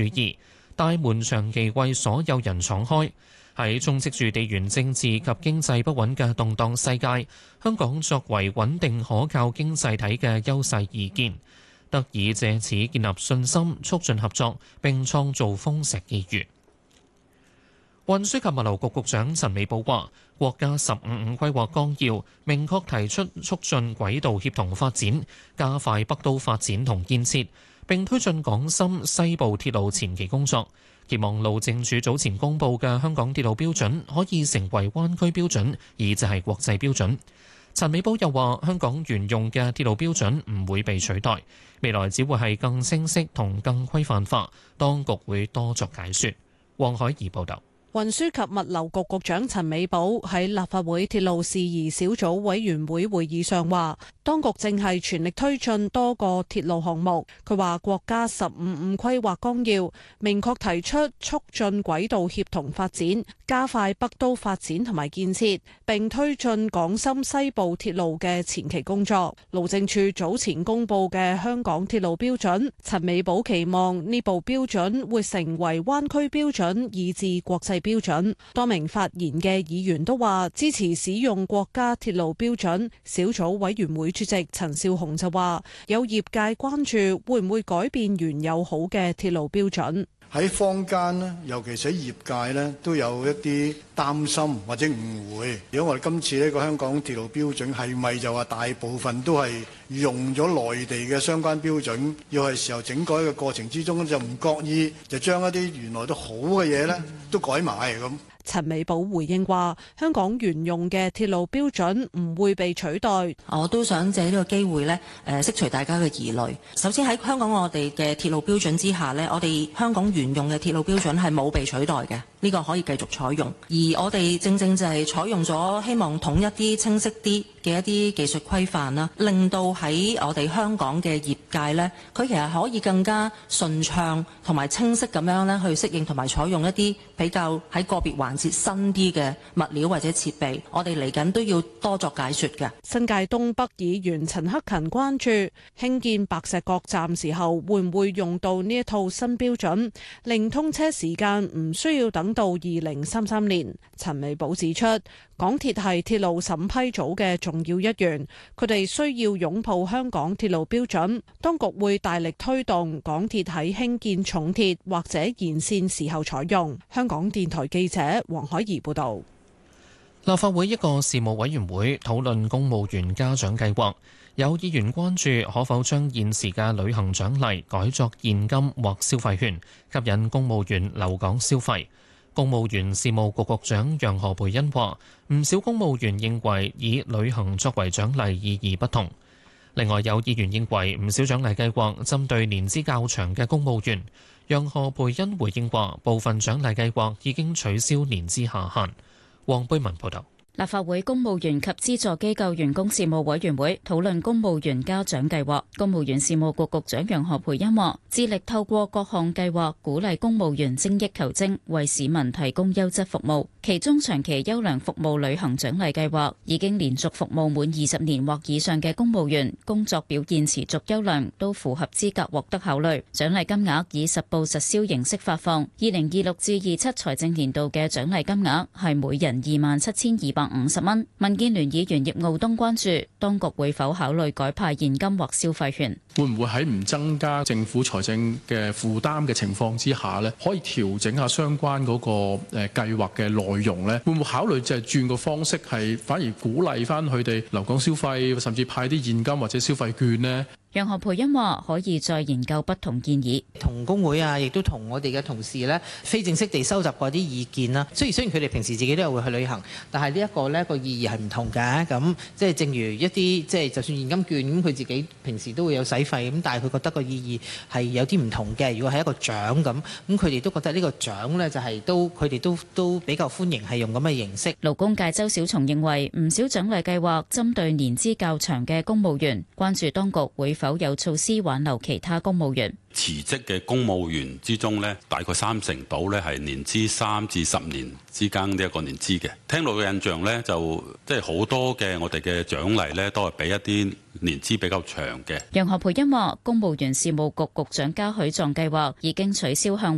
義，大門長期為所有人敞開。喺充斥住地緣政治及經濟不穩嘅動盪世界，香港作為穩定可靠經濟體嘅優勢易見，得以藉此建立信心，促進合作，並創造豐碩機遇。運輸及物流局局長陳美寶話，國家15五規劃綱要明確提出促進軌道協同發展，加快北都發展同建設，並推進港深西部鐵路前期工作。期望路政署早前公布嘅香港鐵路標準可以成為灣區標準，以至係國際標準。陳美寶又話，香港沿用嘅鐵路標準唔會被取代，未來只會係更清晰同更規範化，當局會多作解說。黃海怡報導。 運輸及物流局局長陳美寶喺立法會鐵路事宜小組委員會會議上話，當局正係全力推進多個鐵路項目。佢話國家15五規劃綱要明確提出促進軌道協同發展，加快北都發展同埋建設，並推進港深西部鐵路嘅前期工作。路政署早前公布嘅香港鐵路標準，陳美寶期望呢部標準會成為灣區標準，以至國際標準。多名發言嘅議員都話支持使用國家鐵路標準。小組委員會主席陳紹雄就話，有業界關注會唔會改變原有好嘅鐵路標準。 喺坊間咧，尤其是喺業界咧，都有一啲擔心或者誤會。如果我哋今次呢個香港鐵路標準係咪就話大部分都係用咗內地嘅相關標準，要係時候整改嘅過程之中就唔覺意就將一啲原來都好嘅嘢咧都改埋咁。 陳美寶回應話，香港沿用嘅鐵路標準唔會被取代。 我都想借呢個機會呢，釋除大家嘅疑慮。首先喺香港我哋嘅鐵路標準之下呢，我哋香港沿用嘅鐵路標準係冇被取代嘅，呢個可以繼續採用。而我哋正正就係採用咗希望統一啲、清晰啲嘅一啲技術規範啦，令到喺我哋香港嘅業界呢，佢其實可以更加順暢同埋清晰咁樣呢去適應同埋採用一啲比較喺個別環節新啲嘅物料或者設備。我哋嚟緊都要多作解說嘅。 新界東北議員陳克勤關注興建白石角站時候會唔會用到呢一套新標準，令通車時間唔需要等到2033年。陳美寶指出，港鐵係鐵路審批組嘅重要一員，佢哋需要擁抱香港鐵路標準。當局會大力推動港鐵喺興建重鐵或者延線時候採用。香港電台記者黃海怡報導。 立法會一個事務委員會討論公務員嘉獎計劃，有議員關注可否將現時嘅旅行獎勵改作現金或消費券，吸引公務員留港消費。公務員事務局局長楊何蓓茵話，唔少公務員認為以旅行作為獎勵意義不同。另外有議員認為唔少獎勵計劃針對年資較長嘅公務員。楊何蓓茵回應話，部分獎勵計劃已經取消年資下限。黃貝文報道。 立法會公務員及資助機構員工事務委員會討論公務員嘉獎計劃。公務員事務局局長楊何蓓茵話，致力透過各項計劃鼓勵公務員精益求精，為市民提供優質服務。其中長期優良服務旅行獎勵計劃，已經連續服務滿20年或以上嘅公務員，工作表現持續優良，都符合資格獲得考慮。獎勵金額以實報實銷形式發放。2026至27財政年度嘅獎勵金額係每人27,250蚊。民建聯議員葉傲東關注當局會否考慮改派現金或消費券， 會唔會喺唔增加政府財政嘅負擔嘅情況之下呢，可以調整下相關嗰個計劃嘅內容呢？會唔會考慮就係轉個方式，係反而鼓勵翻佢哋留港消費，甚至派啲現金或者消費券呢？ 楊何蓓茵話可以再研究不同建議， 同工會啊，亦都同我哋嘅同事呢非正式地收集過啲意見啦。雖然佢哋平時自己都有會去旅行，但係呢一個呢個意義係唔同嘅。咁即係正如一啲即係就算現金券咁，佢自己平時都會有使費咁，但係佢覺得個意義係有啲唔同嘅。如果係一個獎咁佢哋都覺得呢個獎呢就係佢哋都比較歡迎係用咁嘅形式。 勞工界周小松認為唔少獎勵計劃針對年資較長嘅公務員，關注當局會否有措施挽留其他公務員。 辭職嘅公務員之中呢，大概30%到呢係年資3至10年之間呢一個年資嘅。聽到嘅印象呢，就即係好多嘅我哋嘅獎勵呢，都係俾一啲年資比較長嘅。 楊何蓓茵話，公務員事務局局長嘉許狀計劃已經取消向